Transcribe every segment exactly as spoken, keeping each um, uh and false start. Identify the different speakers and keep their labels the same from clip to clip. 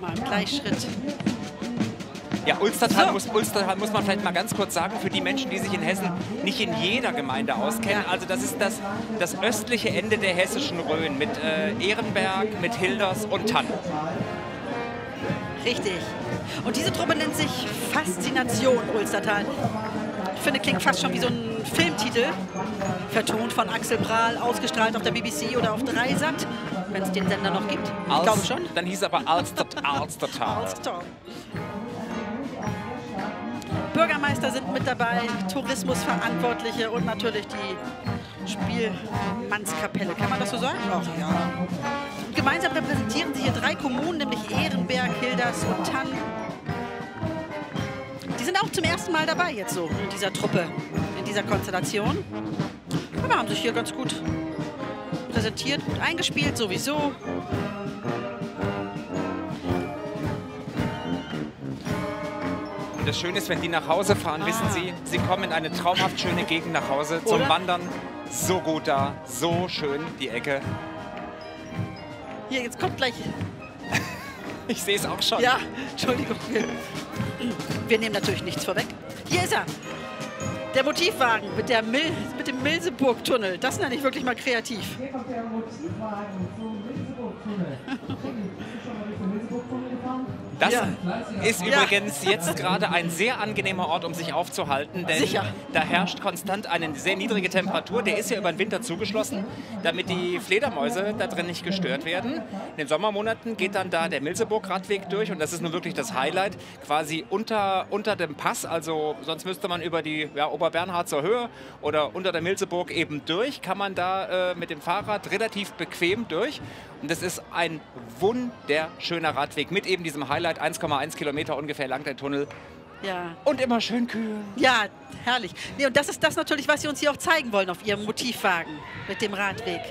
Speaker 1: mal im Gleichschritt.
Speaker 2: Ja, Ulstertal,
Speaker 1: So.
Speaker 2: muss, Ulstertal muss man vielleicht mal ganz kurz sagen, für die Menschen, die sich in Hessen nicht in jeder Gemeinde auskennen.
Speaker 1: Ja.
Speaker 2: Also das ist das, das östliche Ende der hessischen Rhön mit äh, Ehrenberg, mit Hilders und Tann.
Speaker 1: Richtig. Und diese Truppe nennt sich Faszination Ulstertal. Ich finde, klingt fast schon wie so ein Filmtitel. Vertont von Axel Prahl, ausgestrahlt auf der B B C oder auf Dreisat, wenn es den Sender noch gibt. Ich
Speaker 2: Als-
Speaker 1: glaube schon.
Speaker 2: Dann hieß es aber Alster, Alstertal.
Speaker 1: Ulster. Bürgermeister sind mit dabei, Tourismusverantwortliche und natürlich die Spielmannskapelle. Kann man das so sagen? Ach ja. Und gemeinsam repräsentieren sie hier drei Kommunen, nämlich Ehrenberg, Hilders und Tann. Die sind auch zum ersten Mal dabei jetzt so in dieser Truppe, in dieser Konstellation. Aber haben sich hier ganz gut präsentiert, gut eingespielt sowieso.
Speaker 2: Und das Schöne ist, wenn die nach Hause fahren,
Speaker 1: Ah.
Speaker 2: wissen Sie, Sie kommen in eine traumhaft schöne Gegend nach Hause zum
Speaker 1: Oder?
Speaker 2: Wandern. So gut da, so schön die Ecke.
Speaker 1: Hier, jetzt kommt gleich.
Speaker 2: Ich sehe es auch schon.
Speaker 1: Ja, Entschuldigung. Wir, wir nehmen natürlich nichts vorweg. Hier ist er. Der Motivwagen mit, der Mil, mit dem Milseburg-Tunnel. Das nenne ich wirklich mal kreativ.
Speaker 3: Hier kommt der Motivwagen zum Milseburg-Tunnel. Bist du schon mal durch den Milseburg-Tunnel gefahren?
Speaker 2: Das
Speaker 1: Ja.
Speaker 2: ist
Speaker 1: Ja.
Speaker 2: übrigens jetzt gerade ein sehr angenehmer Ort, um sich aufzuhalten, denn
Speaker 1: Sicher.
Speaker 2: da herrscht konstant eine sehr niedrige Temperatur. Der ist ja über den Winter zugeschlossen, damit die Fledermäuse da drin nicht gestört werden. In den Sommermonaten geht dann da der Milseburg-Radweg durch und das ist nun wirklich das Highlight, quasi unter, unter dem Pass, also sonst müsste man über die ja, Oberbernharzer Höhe oder unter der Milseburg eben durch, kann man da äh, mit dem Fahrrad relativ bequem durch. Und das ist ein wunderschöner Radweg mit eben diesem Highlight, eins Komma eins Kilometer ungefähr lang der Tunnel
Speaker 1: Ja,
Speaker 2: und immer schön kühl.
Speaker 1: ja, herrlich. Nee, und das ist das natürlich, was Sie uns hier auch zeigen wollen auf Ihrem Motivwagen mit dem Radweg.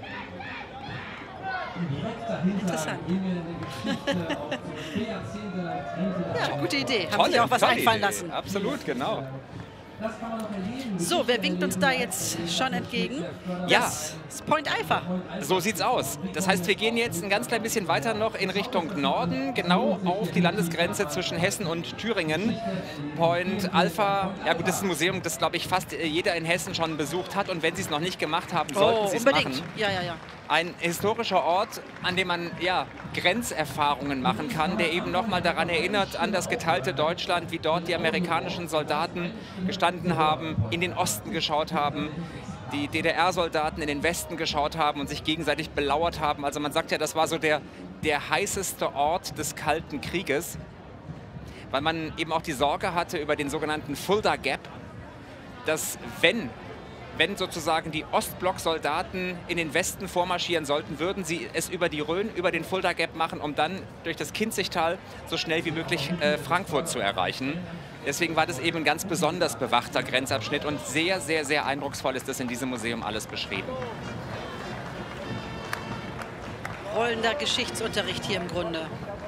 Speaker 3: Direkt dahinter
Speaker 1: Interessant.
Speaker 3: gehen wir in der Geschichte auf so vier Jahrzehnte lang Trennte.
Speaker 1: Ja, gute Idee. Haben sich auch was
Speaker 2: tolle
Speaker 1: einfallen
Speaker 2: Idee.
Speaker 1: lassen.
Speaker 2: Absolut, genau.
Speaker 3: Das kann man noch erleben.
Speaker 1: So, wer winkt uns da jetzt schon entgegen?
Speaker 2: Ja.
Speaker 1: Das ist Point Alpha.
Speaker 2: So sieht's aus. Das heißt, wir gehen jetzt ein ganz klein bisschen weiter noch in Richtung Norden, genau auf die Landesgrenze zwischen Hessen und Thüringen. Point Alpha, ja gut, das ist ein Museum, das glaube ich fast jeder in Hessen schon besucht hat und wenn Sie es noch nicht gemacht haben, sollten
Speaker 1: Oh,
Speaker 2: Sie es
Speaker 1: unbedingt.
Speaker 2: machen.
Speaker 1: Ja, ja, ja.
Speaker 2: Ein historischer Ort, an dem man ja, Grenzerfahrungen machen kann, der eben nochmal daran erinnert, an das geteilte Deutschland, wie dort die amerikanischen Soldaten gestanden haben, in den Osten geschaut haben, die D D R-Soldaten in den Westen geschaut haben und sich gegenseitig belauert haben. Also man sagt ja, das war so der, der heißeste Ort des Kalten Krieges, weil man eben auch die Sorge hatte über den sogenannten Fulda Gap, dass wenn wenn sozusagen die Ostblock-Soldaten in den Westen vormarschieren sollten, würden sie es über die Rhön, über den Fulda Gap machen, um dann durch das Kinzigtal so schnell wie möglich äh, Frankfurt zu erreichen. Deswegen war das eben ein ganz besonders bewachter Grenzabschnitt und sehr, sehr, sehr eindrucksvoll ist das in diesem Museum alles beschrieben.
Speaker 1: Rollender Geschichtsunterricht hier im Grunde.